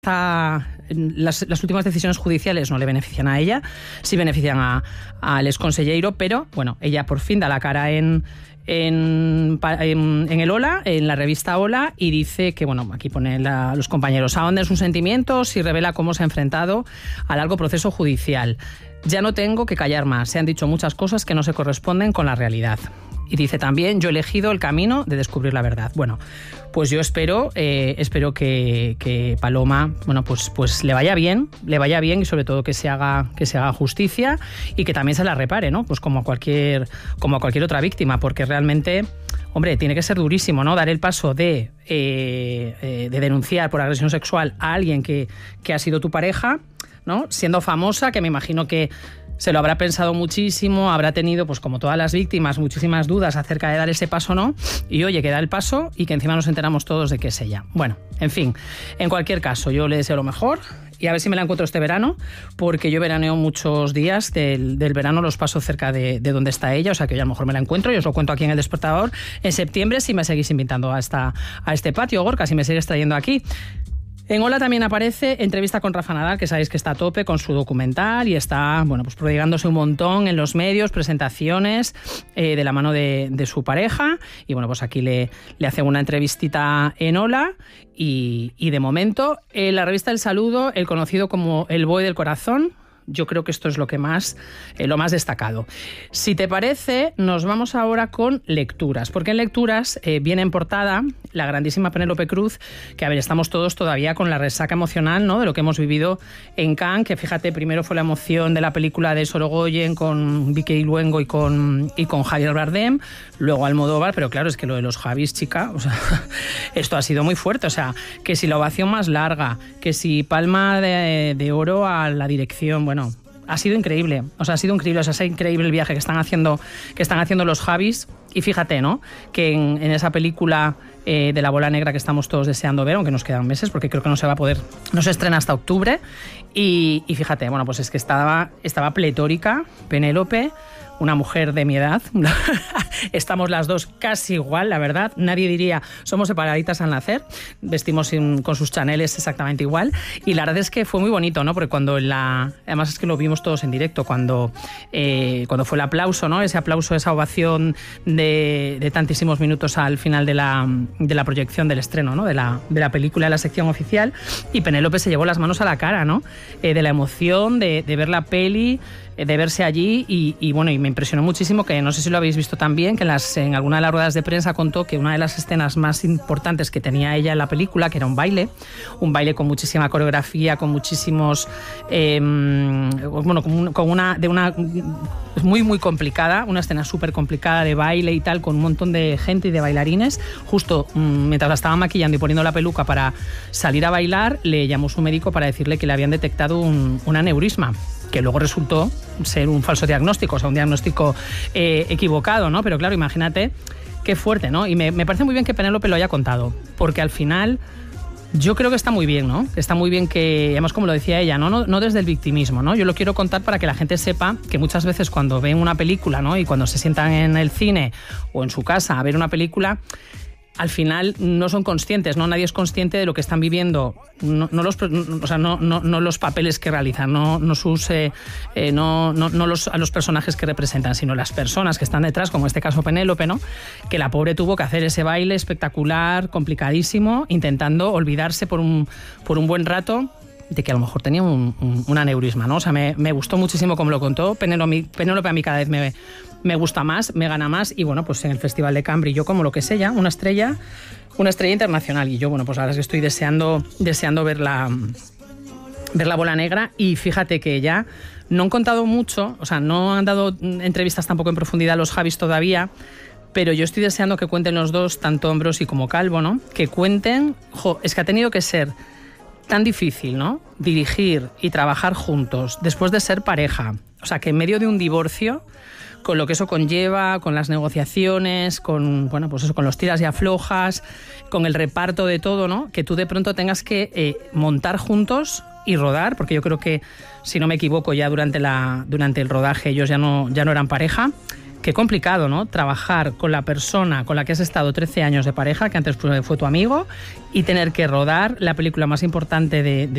Las últimas decisiones judiciales no le benefician a ella, sí benefician al exconsellero, pero bueno, ella por fin da la cara en el Hola, en la revista Hola, y dice que, bueno, aquí pone los compañeros, ahonda en sus sentimientos y revela cómo se ha enfrentado al largo proceso judicial. Ya no tengo que callar más, se han dicho muchas cosas que no se corresponden con la realidad. Y dice también, yo he elegido el camino de descubrir la verdad. Bueno, pues yo espero que Paloma, bueno, pues le vaya bien y sobre todo que se haga justicia y que también se la repare, ¿no? Pues como a cualquier otra víctima, porque realmente, hombre, tiene que ser durísimo, ¿no? Dar el paso de denunciar por agresión sexual a alguien que ha sido tu pareja, ¿no? Siendo famosa, que me imagino que se lo habrá pensado muchísimo, habrá tenido, pues como todas las víctimas, muchísimas dudas acerca de dar ese paso o no, y oye, que da el paso y que encima nos enteramos todos de que es ella. Bueno, en fin, en cualquier caso, yo le deseo lo mejor y a ver si me la encuentro este verano, porque yo veraneo muchos días del verano, los paso cerca de donde está ella, o sea que yo a lo mejor me la encuentro y os lo cuento aquí en El Despertador en septiembre, si me seguís invitando a este patio, Gorka, si me sigues trayendo aquí. En Hola también aparece entrevista con Rafa Nadal, que sabéis que está a tope con su documental y está, bueno, pues prodigándose un montón en los medios, presentaciones de la mano de su pareja. Y bueno, pues aquí le hacen una entrevistita en Hola y de momento en la revista El Saludo, el conocido como El Boi del Corazón. Yo creo que esto es lo más destacado. Si te parece, nos vamos ahora con lecturas, porque en lecturas viene en portada la grandísima Penélope Cruz, que a ver, estamos todos todavía con la resaca emocional, ¿no?, de lo que hemos vivido en Cannes, que fíjate, primero fue la emoción de la película de Sorogoyen con Vicky Luengo y con Javier Bardem, luego Almodóvar, pero claro, es que lo de los Javis, chica, o sea, esto ha sido muy fuerte, o sea, que si la ovación más larga, que si palma de oro a la dirección, bueno, ha sido increíble, o sea, es increíble el viaje que están haciendo los Javis. Y fíjate, ¿no?, que en esa película de La Bola Negra que estamos todos deseando ver, aunque nos quedan meses, porque creo que no se estrena hasta octubre. Y fíjate, bueno, pues es que estaba pletórica Penélope, una mujer de mi edad. Estamos las dos casi igual, la verdad. Nadie diría, somos separaditas al nacer. Vestimos con sus chaneles exactamente igual. Y la verdad es que fue muy bonito, ¿no? Porque además es que lo vimos todos en directo, cuando fue el aplauso, ¿no? Ese aplauso, esa ovación de tantísimos minutos al final de la proyección del estreno, ¿no?, de la película, de la sección oficial. Y Penélope se llevó las manos a la cara, ¿no?, de la emoción de ver la peli, de verse allí y bueno, y me impresionó muchísimo, que no sé si lo habéis visto también, que en alguna de las ruedas de prensa contó que una de las escenas más importantes que tenía ella en la película, que era un baile con muchísima coreografía, con muchísimos muy muy complicada, una escena súper complicada de baile y tal, con un montón de gente y de bailarines. Justo mientras la estaban maquillando y poniendo la peluca para salir a bailar, le llamó su médico para decirle que le habían detectado un aneurisma, que luego resultó ser un falso diagnóstico, o sea, un diagnóstico equivocado, ¿no? Pero claro, imagínate qué fuerte, ¿no? Y me parece muy bien que Penélope lo haya contado, porque al final yo creo que está muy bien, ¿no? Está muy bien que, además, como lo decía ella, no desde el victimismo, ¿no? Yo lo quiero contar para que la gente sepa que muchas veces cuando ven una película, ¿no?, y cuando se sientan en el cine o en su casa a ver una película, al final no son conscientes, ¿no? Nadie es consciente de lo que están viviendo, no los papeles que realizan, a los personajes que representan, sino las personas que están detrás, como en este caso Penélope, ¿no?, que la pobre tuvo que hacer ese baile espectacular, complicadísimo, intentando olvidarse por un buen rato de que a lo mejor tenía un aneurisma, ¿no? O sea, me gustó muchísimo como lo contó Penélope. A mí cada vez me gusta más, me gana más, y bueno, pues en el Festival de Cannes brilló como lo que es ella, una estrella internacional. Y yo, bueno, pues ahora es que estoy deseando ver la Bola Negra. Y fíjate que ya no han contado mucho, o sea, no han dado entrevistas tampoco en profundidad a los Javis todavía, pero yo estoy deseando que cuenten los dos, tanto Ambrosi como Calvo, ¿no?, que cuenten, es que ha tenido que ser tan difícil, ¿no?, dirigir y trabajar juntos después de ser pareja. O sea, que en medio de un divorcio, con lo que eso conlleva, con las negociaciones, con los tiras y aflojas, con el reparto de todo, ¿no?, que tú de pronto tengas que montar juntos y rodar, porque yo creo que, si no me equivoco, ya durante el rodaje ellos ya no eran pareja. Qué complicado, ¿no?, trabajar con la persona con la que has estado 13 años de pareja, que antes fue tu amigo, y tener que rodar la película más importante de